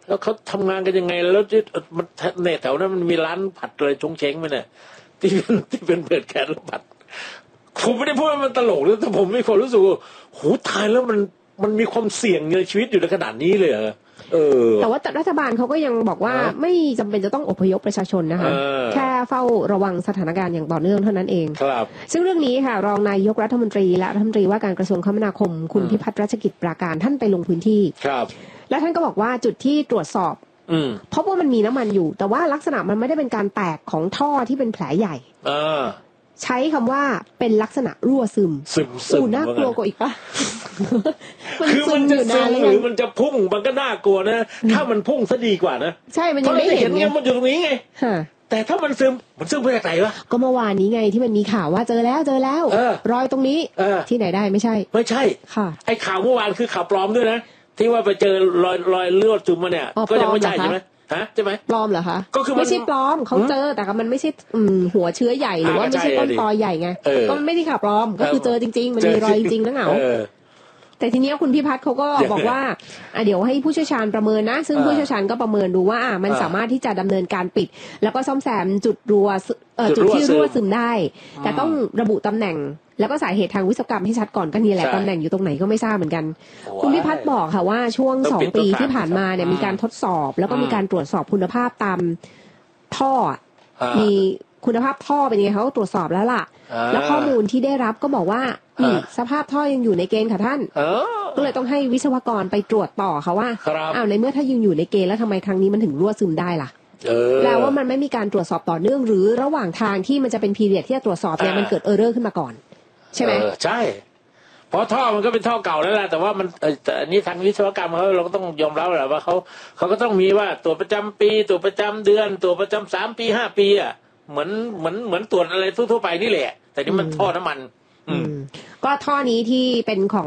แล้วเขาทำงานกันยังไงแล้วมันเนี่ยแถวนั้นมันมีร้านผัดอะไรชงเช้งไหมเนี่ยที่เป็นเปิดแคสแล้วผัดผมไม่ได้พูดว่ามันตลกนะแต่ผมมีความรู้สึกว่าโหตายแล้วมันมีความเสี่ยงในชีวิตอยู่ในขนาดนี้เลยเหรอแต่ว่ารัฐบาลเขาก็ยังบอกว่าไม่จำเป็นจะต้องอพยพประชาชนนะคะแค่เฝ้าระวังสถานการณ์อย่างต่อเนื่องเท่านั้นเองครับซึ่งเรื่องนี้ค่ะรองนายกรัฐมนตรีและรัฐมนตรีว่าการกระทรวงคมนาคมคุณพิพัฒน์รัชกิจปราการท่านไปลงพื้นที่ครับและท่านก็บอกว่าจุดที่ตรวจสอบเพราะว่ามันมีน้ำมันอยู่แต่ว่าลักษณะมันไม่ได้เป็นการแตกของท่อที่เป็นแผลใหญ่ใช้คำว่าเป็นลักษณะรั่วซึมน่ากลัวกว่าอีกปะคือมันจะซึมหรือมันจะพุ่งมันก็น่ากลัวนะถ้ามันพุ่งซะดีกว่านะใช่มันยังไม่เห็นไงมันอยู่ตรงนี้ไงแต่ถ้ามันซึมไปจากไหนวะก็เมื่อวานนี้ไงที่มันมีข่าวว่าเจอแล้วรอยตรงนี้ที่ไหนได้ไม่ใช่ค่ะไอ้ข่าวเมื่อวานคือข่าวปลอมด้วยนะที่ว่าไปเจอรอยเลือดซึมมาเนี่ยก็ยังไม่ใช่ใช่ไหมใช่ไหมปลอมเหรอคะก็คือไม่ใช่ปลอมเขาเจอแต่มันไม่ใช่หัวเชื้อใหญ่หรือว่าไม่ใช่ต้นตอใหญ่ไงก็ไม่ได้ข่าวปลอมก็คือเจอจริงๆมันมีรอยจริงๆนะเหงาแต่ทีนี้คุณพิพัฒน์เขาก็บอกว่าเดี๋ยวให้ผู้เชี่ยวชาญประเมินนะซึ่งผู้เชี่ยวชาญก็ประเมินดูว่ามันสามารถที่จะดำเนินการปิดแล้วก็ซ่อมแซมจุดที่รั่วซึมได้แต่ต้องระบุตำแหน่งแล้วก็สาเหตุทางวิศวกรรมให้ชัดก่อนก็นี่แหละตำแหน่งอยู่ตรงไหนก็ไม่ทราบเหมือนกันคุณพิพัฒน์บอกค่ะว่าช่วง2 ปีที่ผ่านมาเนี่ยมีการทดสอบแล้วก็มีการตรวจสอบคุณภาพตามท่อมีคุณภาพท่อเป็นยังไงเขาตรวจสอบแล้วล่ะแล้วข้อมูลที่ได้รับก็บอกว่าสภาพท่อยังอยู่ในเกณฑ์ค่ะท่านก็เลยต้องให้วิศวกรไปตรวจต่อค่ะว่าในเมื่อถ้ายังอยู่ในเกณฑ์แล้วทำไมครั้งนี้มันถึงรั่วซึมได้ล่ะแล้วว่ามันไม่มีการตรวจสอบต่อเนื่องหรือระหว่างทางที่มันจะเป็นพีเรียดที่จะตรวจสอบเนี่ยมันเกิดเออร์เรอร์ขึ้นมาก่อนใช่ไหมใช่เพราะท่อมันก็เป็นท่อเก่าแล้วแหละแต่ว่ามันอันนี้ทางวิศวกรรมเราก็ต้องยอมรับแหละว่าเขาก็ต้องมีว่าตรวจประจำปีตรวจประจำเดือนตรวจประจำ3 ปี 5 ปีอ่ะเหมือนตรวจอะไรทั่วไปนี่แหละแต่นี่มันท่อน้ำมันก็ท่อนี้ที่เป็นของ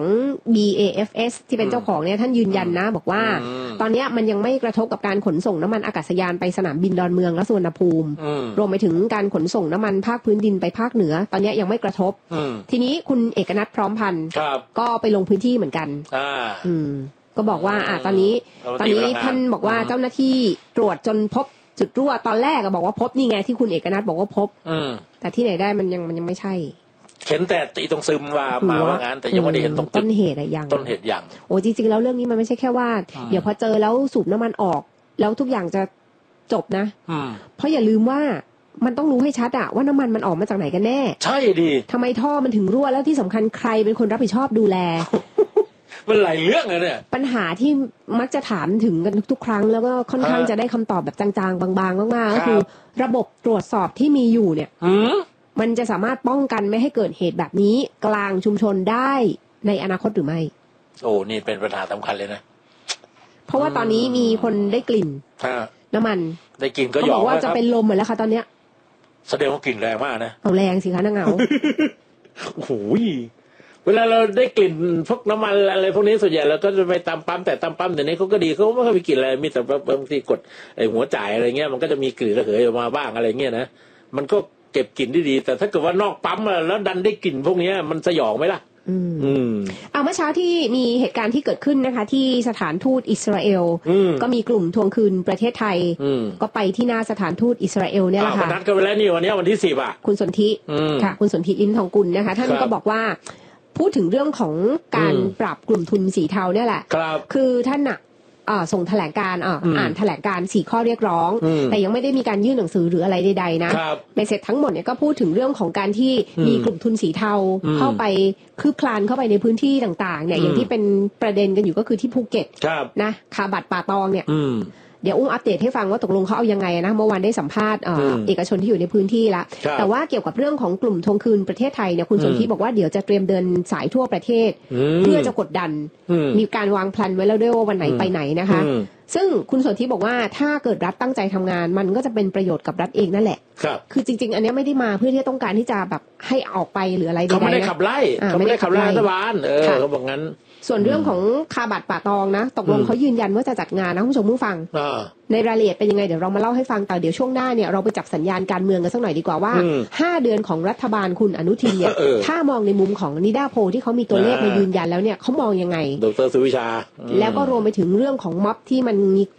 BAFS ที่เป็นเจ้าของเนี่ยท่านยืนยันนะบอกว่าตอนนี้มันยังไม่กระทบกับการขนส่งน้ำมันอากาศยานไปสนามบินดอนเมืองและสุวรรณภูมิรวมไปถึงการขนส่งน้ำมันภาคพื้นดินไปภาคเหนือตอนนี้ยังไม่กระทบทีนี้คุณเอกนัทพร้อมพันธ์ก็ไปลงพื้นที่เหมือนกันก็บอกว่าตอนนี้ท่านบอกว่าเจ้าหน้าที่ตรวจจนพบจุดรั่วตอนแรกบอกว่าพบนี่ไงที่คุณเอกนัทบอกว่าพบแต่ที่ไหนได้มันยังไม่ใช่เห็นแต่ตีตรงซึมมาว่างั้นแต่ยังไม่ได้เห็นตรงต้นเหตุอะไรอย่างต้นเหตุอย่างโอ้จริงๆแล้วเรื่องนี้มันไม่ใช่แค่ว่าเดี๋ยวพอเจอแล้วสูบน้ำมันออกแล้วทุกอย่างจะจบนะเพราะอย่าลืมว่ามันต้องรู้ให้ชัดว่าน้ำมันออกมาจากไหนกันแน่ใช่ดิทำไมท่อมันถึงรั่วแล้วที่สำคัญใครเป็นคนรับผิดชอบดูแลมันหลายเรื่องเลยเนี่ยปัญหาที่มักจะถามถึงกันทุกครั้งแล้วก็ค่อนข้างจะได้คำตอบแบบจางๆบางๆมากๆก็คือระบบตรวจสอบที่มีอยู่เนี่ยมันจะสามารถป้องกันไม่ให้เกิดเหตุแบบนี้กลางชุมชนได้ในอนาคตหรือไม่โอ้นี่เป็นปัญหาสำคัญเลยนะเพราะว่าตอนนี้มีคนได้กลิ่นน้ำมันได้กลิ่นก็บอกว่าจะเป็นลมเหมือนแล้วค่ะตอนเนี้ยแสดงว่ากลิ่นแรงมากนะเอาแรงสิคะนางเหงาโอ้โหเวลาเราได้กลิ่นพวกน้ำมันอะไรพวกนี้ส่วนใหญ่เราก็จะไปตามปั๊มแต่ตามปั๊มเดี๋ยวนี้เขาก็ดีเขาไม่ค่อยมีกลิ่นอะไรมีแต่บางทีกดไอ้หัวจ่ายอะไรเงี้ยมันก็จะมีกลิ่นระเหยออกมาบ้างอะไรเงี้ยนะมันก็เก็บกลิ่นได้ดีแต่ถ้าเกิดว่านอกปั๊มแล้วดันได้กลิ่นพวกนี้มันสยองไหมล่ะเมื่อเช้าที่มีเหตุการณ์ที่เกิดขึ้นนะคะที่สถานทูตอิสราเอลก็มีกลุ่มทวงคืนประเทศไทยก็ไปที่หน้าสถานทูตอิสราเอลเนี่ยแหละค่ะนัดกันไปแล้วนี่วันนี้วันที่10 คุณสนธิค่ะคุณสนธิลิ้มทองกุลนะคะท่านก็บอกว่าพูดถึงเรื่องของการปรับกลุ่มทุนสีเทาเนี่ยแหละคือท่านส่งแถลงการอ่านแถลงการ4 ข้อเรียกร้องแต่ยังไม่ได้มีการยื่นหนังสือหรืออะไรใดๆนะในเสร็จทั้งหมดเนี่ยก็พูดถึงเรื่องของการที่มีกลุ่มทุนสีเทาเข้าไปคืบคลานเข้าไปในพื้นที่ต่างๆเนี่ยอย่างที่เป็นประเด็นกันอยู่ก็คือที่ภูเก็ตนะคาบัดป่าตองเนี่ยเดี๋ยวอุ้มอัปเดตให้ฟังว่าตกลงเขาเอายังไงนะเมื่อวานได้สัมภาษณ์เอกชนที่อยู่ในพื้นที่ละแต่ว่าเกี่ยวกับเรื่องของกลุ่มทวงคืนประเทศไทยเนี่ยคุณสนธิบอกว่าเดี๋ยวจะเตรียมเดินสายทั่วประเทศเพื่อจะกดดันมีการวางแผนไว้แล้วด้วยว่าวันไหนไปไหนนะคะซึ่งคุณสนธิบอกว่าถ้าเกิดรัฐตั้งใจทำงานมันก็จะเป็นประโยชน์กับรัฐเองนั่นแหละคือจริงๆอันนี้ไม่ได้มาเพื่อที่ต้องการที่จะแบบให้ออกไปหรืออะไรใดๆเขาไม่ได้ขับไล่เขาไม่ได้ขับไล่รัฐบาลเขาบอกงั้นส่วนเรื่องของคาบัดป่าตองนะตกลงเขายืนยันว่าจะจัดงานนะคุณผู้ชมผู้ฟังในรายละเอียดเป็นยังไงเดี๋ยวเรามาเล่าให้ฟังแต่เดี๋ยวช่วงหน้าเนี่ยเราไปจับสัญญาณการเมืองกันสักหน่อยดีกว่าว่า5 เดือนของรัฐบาลคุณอนุทินเนี่ยถ้ามองในมุมของนิดาโพที่เขามีตัวเลขมายืนยันแล้วเนี่ยเขามองยังไงดร.สุวิชาแล้วก็รวมไปถึงเรื่องของม็อบที่มันมี